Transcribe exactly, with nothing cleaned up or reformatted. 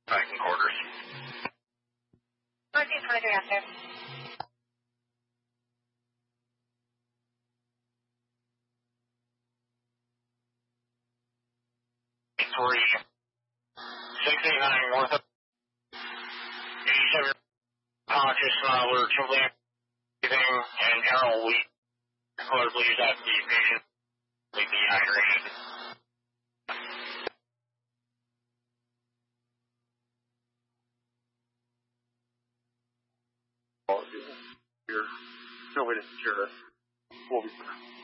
Titan quarters. fourteen twenty-three after. Three. Six eight nine north of eighty-seven. Conscious, uh, we're truly breathing and Errol, we clearly believe that the patient will be dehydrated. You're still waiting to secure us. We'll be